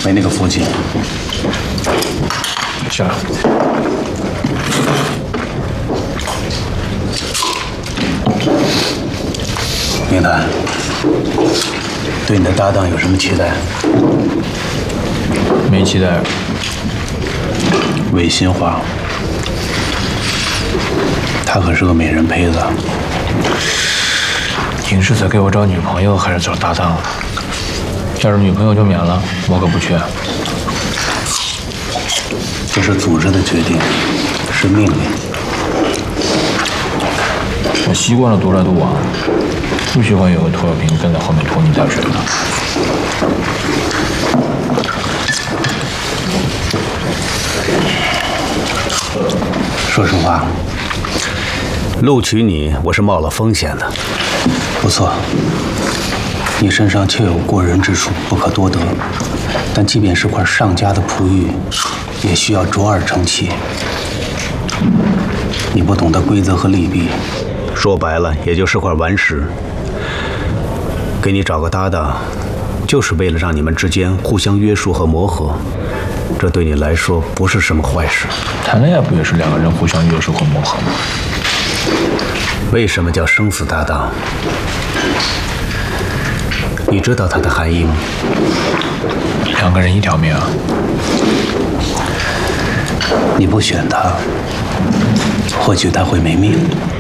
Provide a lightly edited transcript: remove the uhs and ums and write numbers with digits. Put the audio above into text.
没那个福气。 下来。 明谈，对你的搭档有什么期待？ 没期待。 魏新华，她可是个美人胚子。 您是在给我找女朋友还是找搭档？要是女朋友就免了，我可不缺。 这是组织的决定，是命令。 我习惯了独来独往，不喜欢有个拖油瓶跟在后面拖泥带水的。 说实话，录取你我是冒了风险的。不错，你身上确有过人之处，不可多得。但即便是块上佳的璞玉，也需要卓尔成器。你不懂得规则和利弊，说白了也就是块顽石。给你找个搭档，就是为了让你们之间互相约束和磨合，这对你来说不是什么坏事。 谈恋爱不也是两个人互相约束和磨合吗？ 为什么叫生死搭档？你知道它的含义吗？ 两个人一条命啊！ 你不选他，或许他会没命。